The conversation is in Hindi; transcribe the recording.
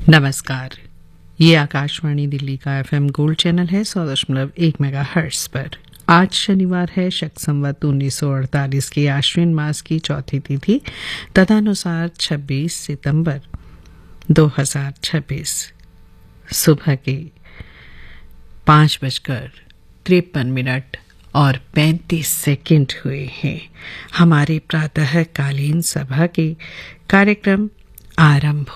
नमस्कार। ये आकाशवाणी दिल्ली का एफएम गोल्ड चैनल है 100.1 मेगाहर्ट्ज पर। आज शनिवार है, शक संवत 1948 की आश्विन मास की चौथी तिथि तदनुसार 26 सितंबर 2026। सुबह के 5:53 और 35 सेकंड हुए हैं। हमारे प्रातःकालीन सभा के कार्यक्रम आरंभ